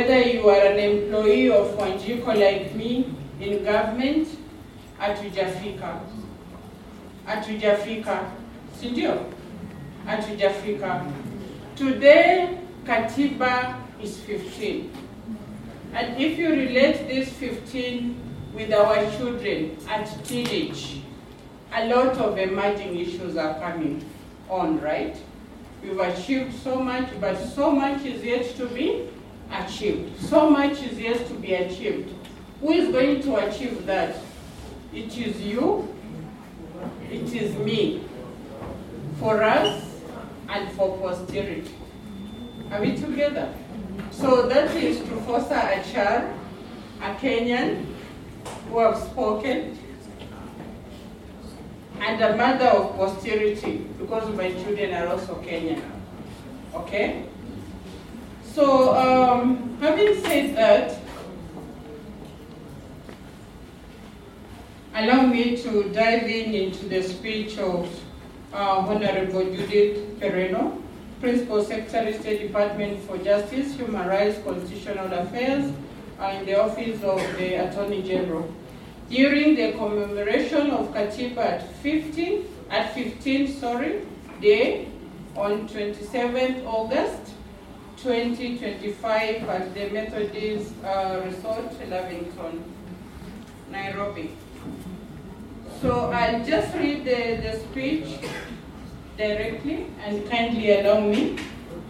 whether you are an employee of Wanjiko like me in government, hatujafika. Hatujafika. Sindio? Hatujafika. Today, Katiba is 15. And if you relate this 15 with our children at teenage, a lot of emerging issues are coming on, right? We've achieved so much, but so much is yet to be achieved. So much is yet to be achieved. Who is going to achieve that? It is you, it is me, for us and for posterity. Are we together? So that is Professor Achar, a Kenyan who have spoken, and a mother of posterity, because my children are also Kenyan. Okay? So, having said that, allow me to dive into the speech of Honorable Judith Pereno, Principal Secretary, State Department for Justice, Human Rights, Constitutional Affairs, in the Office of the Attorney General. During the commemoration of Katiba at 15 Day on 27th August 2025 at the Methodist Resort, Lavington, Nairobi. So I'll just read the speech directly and kindly allow me.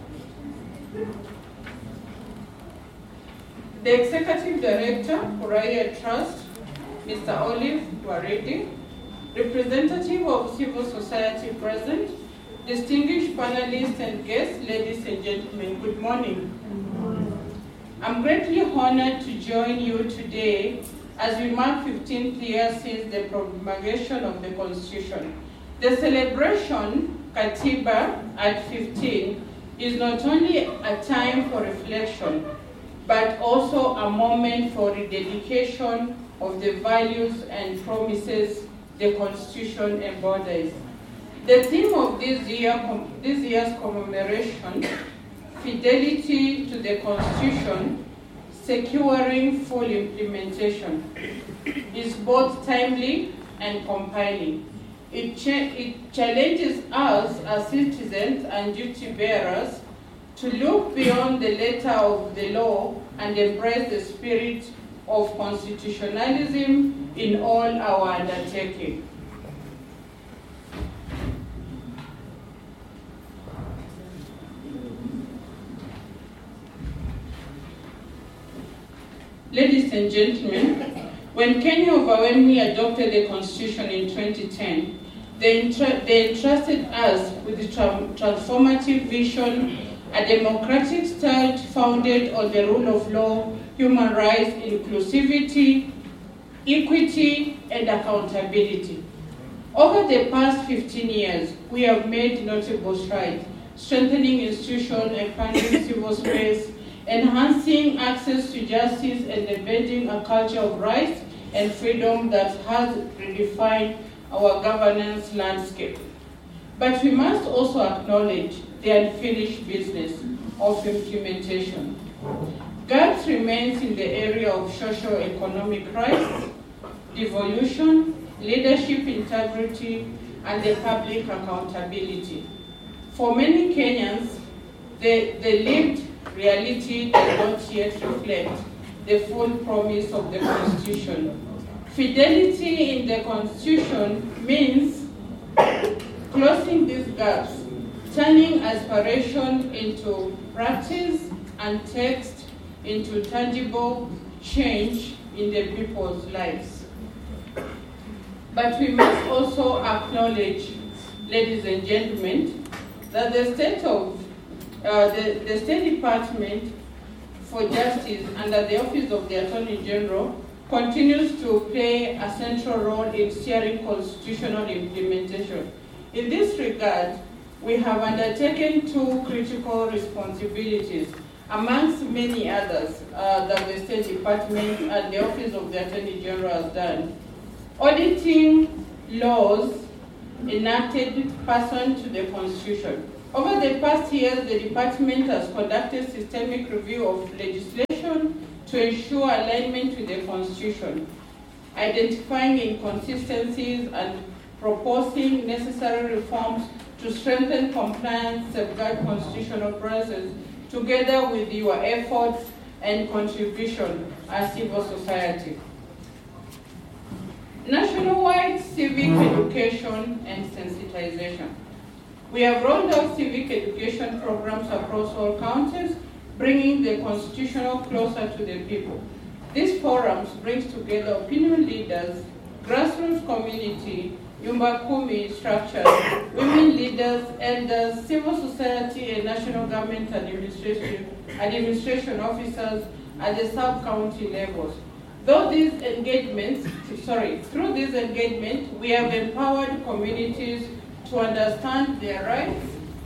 The Executive Director, Uriah Trust, Mr. Olive Waredi, representative of civil society present, distinguished panelists and guests, ladies and gentlemen, good morning. I'm greatly honored to join you today as we mark 15th year since the promulgation of the Constitution. The celebration, Katiba at 15, is not only a time for reflection, but also a moment for rededication of the values and promises the Constitution embodies. The theme of this year's commemoration, fidelity to the Constitution, securing full implementation, is both timely and compelling. It challenges us as citizens and duty bearers to look beyond the letter of the law and embrace the spirit of constitutionalism in all our undertaking. Ladies and gentlemen, when Kenya overwhelmingly adopted the Constitution in 2010, they entrusted us with the transformative vision, a democratic state founded on the rule of law, human rights, inclusivity, equity, and accountability. Over the past 15 years, we have made notable strides, strengthening institutions, expanding civil space, enhancing access to justice, and embedding a culture of rights and freedom that has redefined our governance landscape. But we must also acknowledge the unfinished business of implementation. Gaps remains in the area of socio-economic rights, devolution, leadership integrity, and the public accountability. For many Kenyans, the lived reality does not yet reflect the full promise of the Constitution. Fidelity in the Constitution means closing these gaps, turning aspiration into practice and text into tangible change in the people's lives. But we must also acknowledge, ladies and gentlemen, that the State Department for Justice under the Office of the Attorney General continues to play a central role in steering constitutional implementation. In this regard, we have undertaken two critical responsibilities, amongst many others that the State Department and the Office of the Attorney General has done. Auditing laws enacted pursuant to the Constitution. Over the past years, the department has conducted systemic review of legislation to ensure alignment with the Constitution, identifying inconsistencies and proposing necessary reforms to strengthen compliance, safeguard constitutional process, together with your efforts and contribution as civil society. Nationwide civic education and sensitization. We have rolled out civic education programs across all counties, bringing the constitutional closer to the people. These forums bring together opinion leaders, grassroots community, Nyumba Kumi structures, women leaders, elders, civil society, and national government administration officers at the sub-county levels. Through these engagements, we have empowered communities to understand their rights,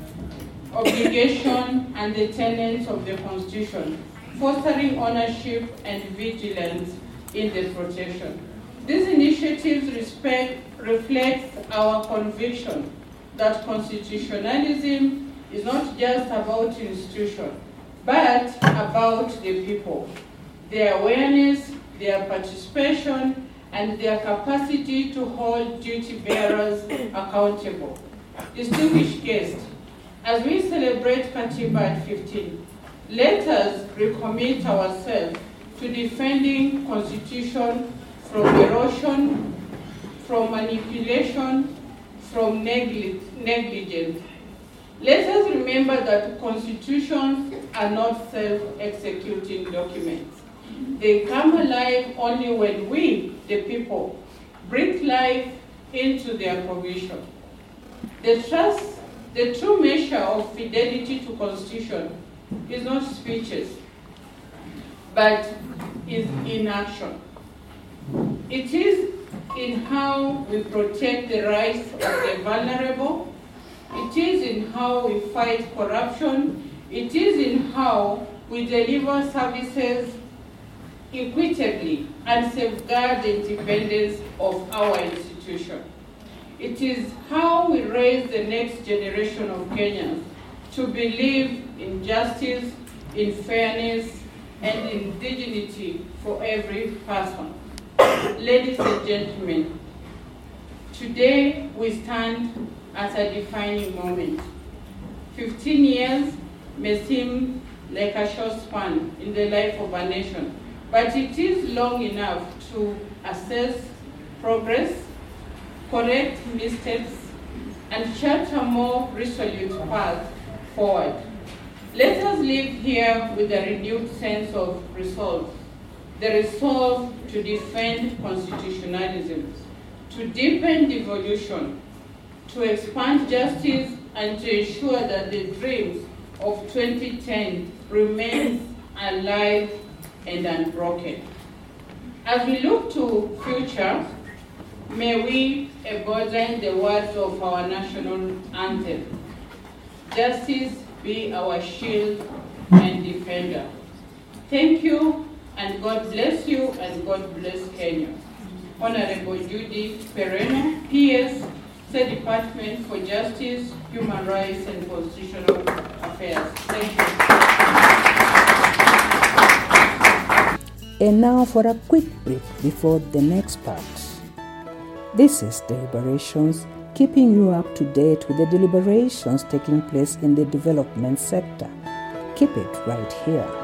obligation, and the tenets of the Constitution, fostering ownership and vigilance in the protection. These initiatives reflect our conviction that constitutionalism is not just about institutions, but about the people, their awareness, their participation, and their capacity to hold duty bearers accountable. Distinguished guests, as we celebrate Katiba at 15, let us recommit ourselves to defending Constitution from erosion, from manipulation, from negligence. Let us remember that constitutions are not self-executing documents. They come alive only when we, the people, breathe life into their provision. The true measure of fidelity to Constitution is not speeches, but is in action. It is in how we protect the rights of the vulnerable. It is in how we fight corruption. It is in how we deliver services equitably and safeguard the independence of our institution. It is how we raise the next generation of Kenyans to believe in justice, in fairness, and in dignity for every person. Ladies and gentlemen, today we stand at a defining moment. 15 years may seem like a short span in the life of a nation, but it is long enough to assess progress, correct missteps, and chart a more resolute path forward. Let us live here with a renewed sense of resolve, the resolve to defend constitutionalism, to deepen devolution, to expand justice, and to ensure that the dreams of 2010 remain alive and unbroken. As we look to future, may we embody the words of our national anthem: justice be our shield and defender. Thank you, and God bless you, and God bless Kenya. Honorable Judy Pereno, PS, State Department for Justice, Human Rights, and Constitutional Affairs. Thank you. And now for a quick break before the next part. This is Deliberations, keeping you up to date with the deliberations taking place in the development sector. Keep it right here.